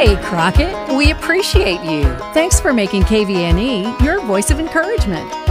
Hey, Crockett, we appreciate you. Thanks for making KVNE your voice of encouragement.